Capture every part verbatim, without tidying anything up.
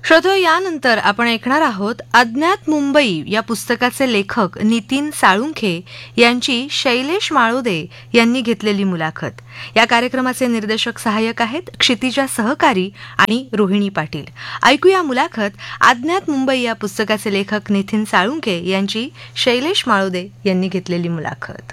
श्रोतो, यानंतर आपण ऐकणार आहोत अज्ञात मुंबई या पुस्तकाचे लेखक नितीन साळुंखे यांची शैलेश माळोदे यांनी घेतलेली मुलाखत. या कार्यक्रमाचे निर्देशक सहाय्यक आहेत क्षितिजा सहकारी आणि रोहिणी पाटील. ऐकूया मुलाखत अज्ञात मुंबई या पुस्तकाचे लेखक नितीन साळुंखे यांची शैलेश माळोदे यांनी घेतलेली मुलाखत.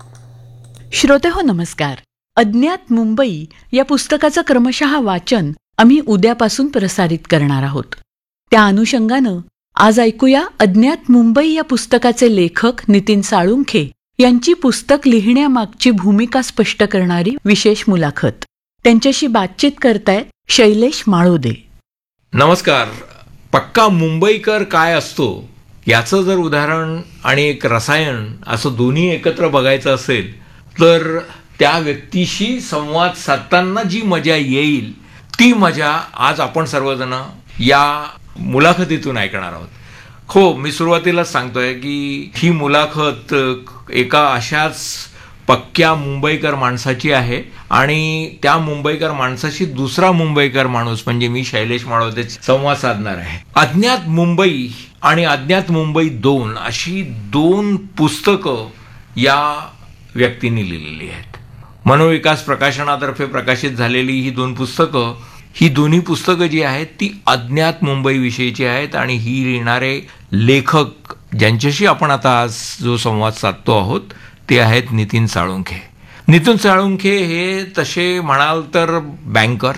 श्रोते हो, नमस्कार. अज्ञात मुंबई या पुस्तकाचं क्रमशः वाचन आम्ही उद्यापासून प्रसारित करणार आहोत. त्या अनुषंगानं आज ऐकूया अज्ञात मुंबई या पुस्तकाचे लेखक नितीन साळुंखे यांची पुस्तक लिहिण्यामागची भूमिका स्पष्ट करणारी विशेष मुलाखत. त्यांच्याशी बातचीत करतायत शैलेश माळोदे. नमस्कार. पक्का मुंबईकर काय असतो याचं जर उदाहरण आणि एक रसायन असं दोन्ही एकत्र बघायचं असेल तर त्या व्यक्तीशी संवाद साधताना जी मजा येईल ती मजा आज आपण सर्वजण या मुलाखतीतून ऐकणार आहोत. हो, मी सुरुवातीलाच सांगतोय की ही मुलाखत एका अशाच पक्क्या मुंबईकर माणसाची आहे आणि त्या मुंबईकर माणसाशी दुसरा मुंबईकर माणूस म्हणजे मी शैलेश माळोदे संवाद साधणार आहे. अज्ञात मुंबई आणि अज्ञात मुंबई दोन अशी दोन पुस्तकं या व्यक्तींनी लिहिलेली आहेत. मनोविकास प्रकाशनातर्फे प्रकाशित झालेली ही दोन पुस्तकं ही दोन्ही पुस्तकं जी आहेत ती अज्ञात मुंबई विषयीची आहेत आणि ही लिहिणारे लेखक ज्यांच्याशी आपण आता आज जो संवाद साधतो आहोत ते आहेत नितीन साळुंखे. नितीन साळुंखे हे तसे म्हणाल तर बँकर,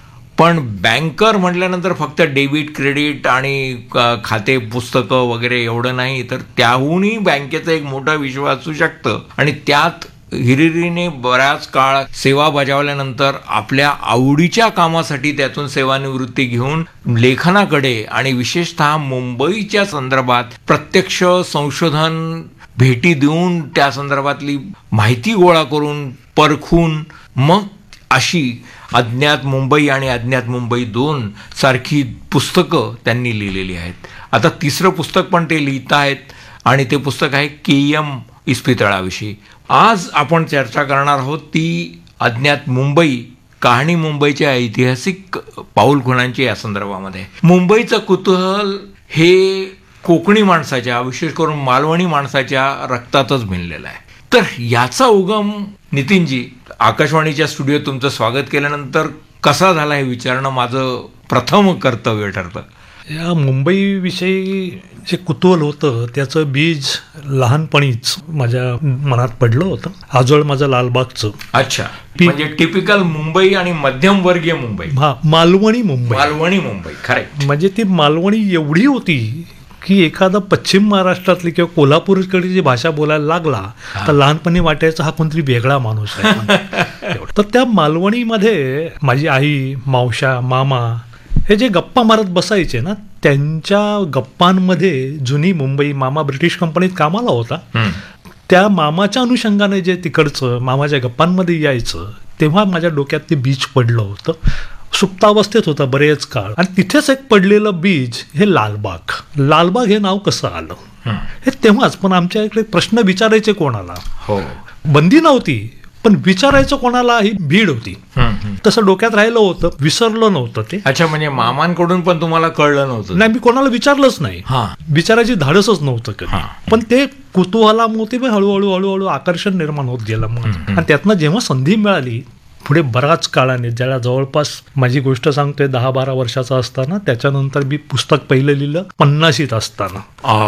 पण बँकर म्हटल्यानंतर फक्त डेबिट क्रेडिट आणि खाते पुस्तकं वगैरे एवढं नाही, तर त्याहूनही बँकेचं एक मोठं विश्व असू शकतं आणि त्यात हिरिरीने बराच काळ सेवा बजावल्यानंतर आपल्या आवडीच्या कामासाठी त्यातून सेवानिवृत्ती घेऊन लेखनाकडे आणि विशेषतः मुंबईच्या संदर्भात प्रत्यक्ष संशोधन भेटी देऊन त्या संदर्भातली माहिती गोळा करून परखून मग अशी अज्ञात मुंबई आणि अज्ञात मुंबई दोन सारखी पुस्तकं त्यांनी लिहिलेली आहेत. आता तिसरं पुस्तक पण ते लिहित आहेत आणि ते पुस्तक आहे के एम इस्पितळाविषयी. आज आपण चर्चा करणार आहोत ती अज्ञात मुंबई, कहाणी मुंबईच्या ऐतिहासिक पाऊलखुणांची या संदर्भामध्ये. मुंबईचं कुतूहल हे कोकणी माणसाच्या, विशेष करून मालवणी माणसाच्या रक्तातच भिनलेलं आहे. तर याचा उगम नितीनजी, आकाशवाणीच्या स्टुडिओत तुमचं स्वागत केल्यानंतर कसा झाला हे विचारणं माझं प्रथम कर्तव्य ठरतं. या मुंबईविषयी जे कुतूहल होतं त्याचं बीज लहानपणीच माझ्या मनात पडलं होतं. आजोळ माझं लालबागचं. अच्छा, म्हणजे टिपिकल मुंबई आणि मध्यमवर्गीय मुंबई. हा, मालवणी मुंबई. मालवणी मुंबई, खरं. म्हणजे ती मालवणी एवढी होती की एखादा पश्चिम महाराष्ट्रातली किंवा कोल्हापूरकडे जी भाषा बोलायला लागला तर लहानपणी वाटायचं हा कोणतरी वेगळा माणूस आहे. तर त्या मालवणीमध्ये माझी आई, मावशा, मामा हे जे गप्पा मारत बसायचे ना, त्यांच्या गप्पांमध्ये जुनी मुंबई, मामा ब्रिटिश कंपनीत कामाला होता, त्या मामाच्या अनुषंगाने जे तिकडचं मामाच्या गप्पांमध्ये यायचं तेव्हा माझ्या डोक्यात ते बीज पडलं होतं. सुप्तावस्थेत होता बरेच काळ आणि तिथेच एक पडलेलं बीज हे लालबाग. लालबाग हे नाव कसं आलं हे तेव्हाच. पण आमच्या इकडे प्रश्न विचारायचे कोणाला, हो, बंदी नव्हती पण विचारायचं कोणाला ही भीड होती. तसं डोक्यात राहिलं होतं, विसरलं नव्हतं ते. अच्छा, म्हणजे मामांकडून पण तुम्हाला कळलं नव्हतं? नाही, मी कोणाला विचारलंच नाही, विचारायची धाडसच नव्हतं कधी. पण ते कुतूहलामुळे हळूहळू हळूहळू आकर्षण निर्माण होत गेलं मग. आणि त्यातनं जेव्हा संधी मिळाली पुढे बराच काळाने, ज्याला जवळपास माझी गोष्ट सांगतोय दहा बारा वर्षाचा असताना, त्याच्यानंतर मी पुस्तक पहिलं लिहिलं पन्नाशीत असताना.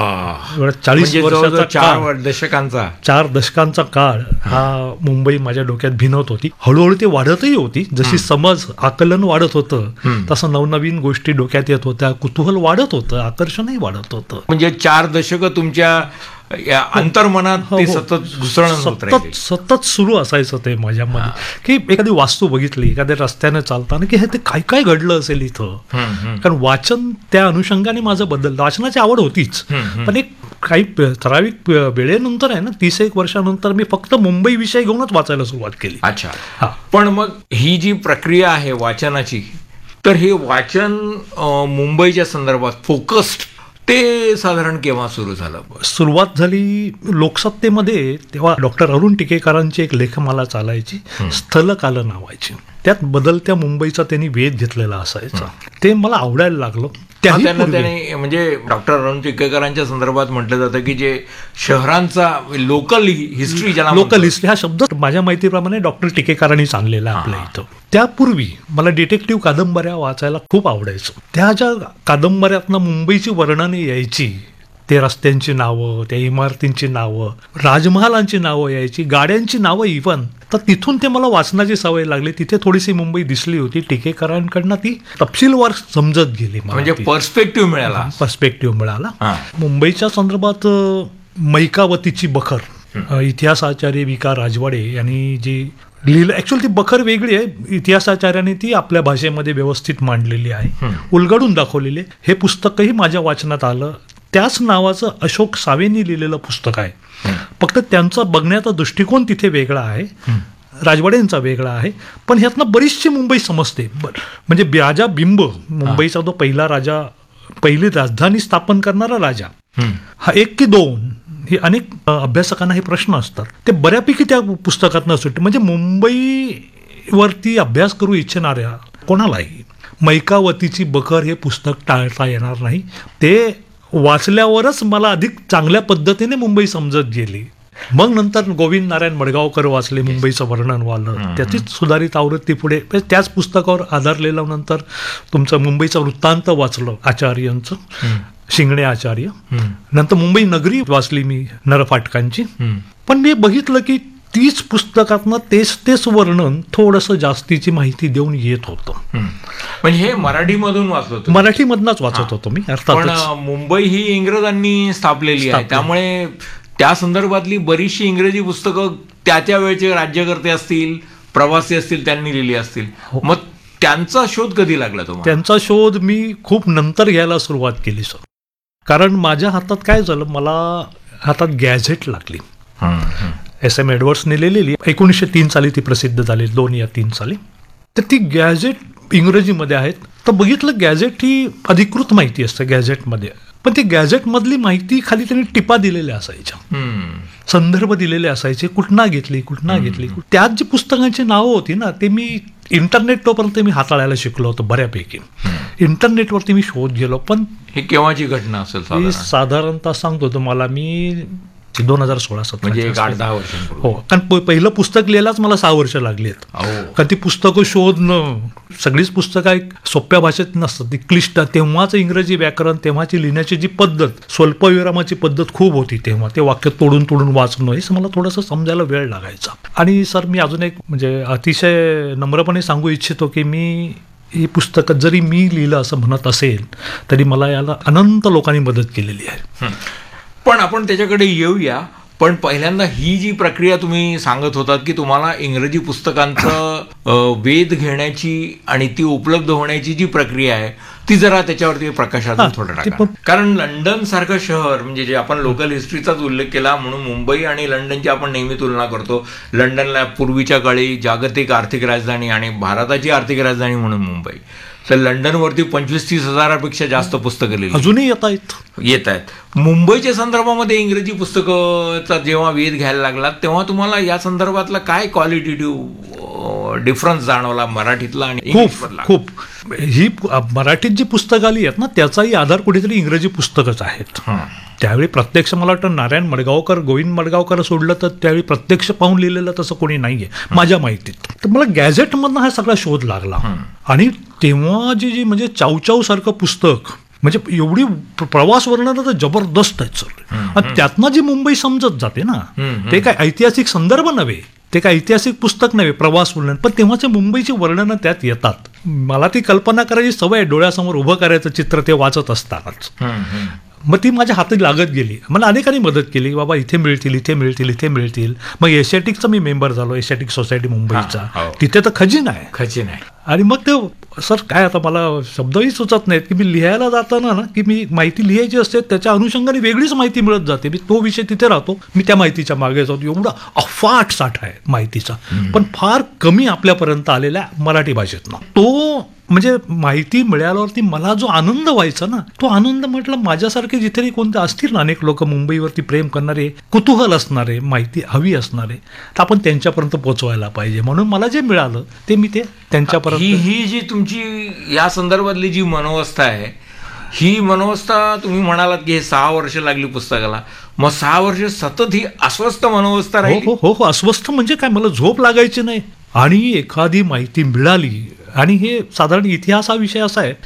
चाळीस वर्षाचा, चार दशकांचा चार दशकांचा काळ हा मुंबई माझ्या डोक्यात भिनवत होती. हळूहळू ते वाढतही होती. जशी समज आकलन वाढत होतं तसं नवनवीन गोष्टी डोक्यात येत होत्या, कुतूहल वाढत होतं, आकर्षणही वाढत होतं. म्हणजे चार दशकं तुमच्या या अंतर्मनात ते सतत सतत सतत सुरू असायचं ते माझ्यामध्ये, की एखादी वास्तू बघितली, एखाद्या रस्त्याने चालताना की हे ते काय काय घडलं असेल इथं. कारण वाचन त्या अनुषंगाने माझं बदललं. वाचनाची आवड होतीच, पण एक काही ठराविक वेळेनंतर आहे ना, तीस एक वर्षानंतर मी फक्त मुंबई विषय घेऊनच वाचायला सुरुवात केली. अच्छा, पण मग ही जी प्रक्रिया आहे वाचनाची, तर हे वाचन मुंबईच्या संदर्भात फोकस्ड ते साधारण केव्हा सुरू झालं? सुरुवात झाली लोकसत्तेमध्ये, तेव्हा डॉक्टर अरुण टिकेकरांची एक लेखमाला चालायची, स्थलकाल नावायची. त्यात बदलत्या मुंबईचा त्यांनी वेध घेतलेला असायचा. ते मला आवडायला लागलं. त्यांना त्याने म्हणजे डॉक्टर अरुण टिकेकरांच्या संदर्भात म्हटलं जातं की जे शहरांचा लोकल हिस्ट्री, ज्याला लोकल हिस्ट्री हा शब्द माझ्या माहितीप्रमाणे डॉक्टर टिकेकरांनीच आणलेला आपल्या इथं. त्यापूर्वी मला डिटेक्टिव्ह कादंबऱ्या वाचायला खूप आवडायचं. त्या ज्या कादंबऱ्यातनं मुंबईची वर्णने यायची, ते रस्त्यांची नावं, त्या इमारतींची नावं, राजमहालांची नावं यायची, गाड्यांची नावं इव्हन, तर तिथून ते मला वाचनाची सवय लागली. तिथे थोडीशी मुंबई दिसली होती. टिकेकरांकडनं ती तपशीलवार समजत गेली, म्हणजे पर्स्पेक्टिव्ह मिळाला पर्स्पेक्टिव्ह मिळाला. मुंबईच्या संदर्भात मैकावतीची बखर इतिहासाचार्य विका राजवाडे यांनी जी लिहिलं, ऍक्च्युअली ती बखर वेगळी आहे, इतिहासाचार्याने ती आपल्या भाषेमध्ये व्यवस्थित मांडलेली आहे, उलगडून दाखवलेली आहे. हे पुस्तकही माझ्या वाचनात आलं. त्याच नावाचं अशोक सावेंनी लिहिलेलं पुस्तक आहे, फक्त त्यांचा बघण्याचा दृष्टिकोन तिथे वेगळा आहे, राजवाड्यांचा वेगळा आहे, पण ह्यातनं बरीचशी मुंबई समजते. म्हणजे राजा बिंब, मुंबईचा जो पहिला राजा, पहिली राजधानी स्थापन करणारा राजा, हा एक की दोन, हे अनेक अभ्यासकांना हे प्रश्न असतात. ते बऱ्यापैकी त्या पुस्तकातनं सुटते. म्हणजे मुंबईवरती अभ्यास करू इच्छिणाऱ्या कोणालाही मैकावतीची बखर हे पुस्तक टाळता येणार नाही. ते वाचल्यावरच मला अधिक चांगल्या पद्धतीने मुंबई समजत गेली. मग नंतर गोविंद नारायण मडगावकर वाचले, मुंबईचं वर्णन वालं, त्याचीच सुधारित आवृत्ती पुढे त्याच पुस्तकावर आधारलेलं. नंतर तुमचं मुंबईचं वृत्तांत वाचलं आचार्यांचं, शिंगणे आचार्य. नंतर मुंबई नगरी वाचली मी नरफाटकांची. पण मी बघितलं की तीच पुस्तकातनं तेच तेच वर्णन थोडंसं जास्तीची माहिती देऊन येत होतं. म्हणजे हे मराठीमधून वाचलं, मराठीमधनच वाचत होतो मी. पण मुंबई ही इंग्रजांनी स्थापलेली आहे, त्यामुळे त्या संदर्भातली बरीचशी इंग्रजी पुस्तकं त्या त्या वेळचे राज्यकर्ते असतील, प्रवासी असतील, त्यांनी लिहिली असतील. मग त्यांचा शोध कधी लागला तुम्हाला? त्यांचा शोध मी खूप नंतर घ्यायला सुरुवात केली सर. कारण माझ्या हातात काय झालं, मला हातात गॅझेट लागली. एस एम एडवर्ड्सने लिहिलेली, एकोणीसशे तीन साली ती प्रसिद्ध झाली, दोन या तीन साली. तर ती गॅझेट इंग्रजीमध्ये आहेत. तर बघितलं, गॅझेट ही अधिकृत माहिती असते गॅझेटमध्ये, पण ती गॅझेटमधली माहिती खाली त्यांनी टिपा दिलेल्या असायच्या, संदर्भ दिलेले असायचे, कुठना घेतली कुठना घेतली. त्यात जी पुस्तकांची नावं होती ना, ते मी इंटरनेट तोपर्यंत मी हाताळायला शिकलो होतो बऱ्यापैकी. इंटरनेटवरती मी शोध गेलो. पण हे केव्हाची घटना असेल? साधारणतः सांगतो तुम्हाला मी, दोन हजार सोळा सतरा, म्हणजे एक आठ दहा वर्ष. हो, कारण पहिलं पुस्तक लिहायलाच मला सहा वर्ष लागली आहेत. कारण ती पुस्तकं शोधणं, सगळीच पुस्तकं एक सोप्या भाषेत नसतात, ती क्लिष्ट. तेव्हाच इंग्रजी व्याकरण, तेव्हाची लिहिण्याची जी पद्धत, स्वल्पविरामाची पद्धत खूप होती तेव्हा. ते वाक्य तोडून तोडून वाचणं हे मला थोडंसं समजायला वेळ लागायचा. आणि सर, मी अजून एक म्हणजे अतिशय नम्रपणे सांगू इच्छितो की मी ही पुस्तकं जरी मी लिहिलं असं म्हणत असेल, तरी मला याला अनंत लोकांनी मदत केलेली आहे. पण आपण त्याच्याकडे येऊया. पण पहिल्यांदा ही जी प्रक्रिया तुम्ही सांगत होतात की तुम्हाला इंग्रजी पुस्तकांचं वेध घेण्याची आणि ती उपलब्ध होण्याची जी प्रक्रिया आहे, ती जरा त्याच्यावरती प्रकाशात थोडं टाका. कारण लंडन सारखं शहर, म्हणजे जे आपण लोकल हिस्ट्रीचाच उल्लेख केला म्हणून मुंबई आणि लंडनची आपण नेहमी तुलना करतो. लंडनला पूर्वीच्या काळी जागतिक आर्थिक राजधानी आणि भारताची आर्थिक राजधानी म्हणून मुंबई. तर लंडनवरती पंचवीस तीस हजारापेक्षा जास्त पुस्तकं लिहिली, अजूनही येत आहेत येत आहेत. मुंबईच्या संदर्भामध्ये इंग्रजी पुस्तकाचा जेव्हा वेध घ्यायला लागला, तेव्हा तुम्हाला या संदर्भातला काय क्वालिटेटिव्ह डिफरन्स जाणवला मराठीतला आणि इंग्लिशमधला? खूप ही मराठीत जी पुस्तकं आली आहेत ना, त्याचाही आधार कुठेतरी इंग्रजी पुस्तकच आहेत. त्यावेळी प्रत्यक्ष मला वाटतं नारायण मडगावकर, गोविंद मडगावकर सोडलं तर त्यावेळी प्रत्यक्ष पाहून लिहिलेलं तसं कोणी नाहीये माझ्या माहितीत. तर मला गॅझेटमधनं हा सगळा शोध लागला. आणि तेव्हा जी जी म्हणजे चावचाव सारखं पुस्तक, म्हणजे एवढी प्रवास वर्णनं तर जबरदस्त आहेत सर. आणि त्यातनं जी मुंबई समजत जाते ना, ते काय ऐतिहासिक संदर्भ नव्हे, ते काय ऐतिहासिक पुस्तक नव्हे, प्रवास वर्णन, पण तेव्हाचे मुंबईची वर्णनं त्यात येतात. मला ती कल्पना करायची सवय, डोळ्यासमोर उभं करायचं चित्र ते वाचत असतानाच. मग ती माझ्या हातात लागत गेली. मला अनेकांनी मदत केली, बाबा इथे मिळतील इथे मिळतील इथे मिळतील. मग एशियाटिकचा मी मेंबर झालो, एशियाटिक सोसायटी मुंबईचा. तिथे तर खजिना आहे खजिना आहे. आणि मग ते सर काय, आता मला शब्दही सुचत नाहीत की मी लिहायला जाताना ना, की मी माहिती लिहायची असते, त्याच्या अनुषंगाने वेगळीच माहिती मिळत जाते. मी तो विषय तिथे राहतो, मी त्या माहितीच्या मागे जातो. एवढा अफाट साठा आहे माहितीचा, पण फार कमी आपल्यापर्यंत आलेल्या मराठी भाषेतनं. तो म्हणजे माहिती मिळाल्यावरती मला जो आनंद व्हायचा ना, तो आनंद म्हटलं माझ्यासारखे जिथे कोणते असतील ना अनेक लोक मुंबईवरती प्रेम करणारे, कुतूहल असणारे, माहिती हवी असणारे, तर आपण त्यांच्यापर्यंत पोहोचवायला पाहिजे. म्हणून मला जे मिळालं ते मी ते ही त्यांच्यापर्यंत. ही जी तुमची या संदर्भातली जी मनोवस्था आहे, ही मनोवस्था तुम्ही म्हणालात की हे सहा वर्ष लागली पुस्तकाला, मग सहा वर्ष सतत ही अस्वस्थ मनोवस्था हो राहिली? हो हो हो अस्वस्थ म्हणजे काय, मला झोप लागायची नाही. आणि एखादी माहिती मिळाली, आणि हे साधारण इतिहास हा विषय असा आहे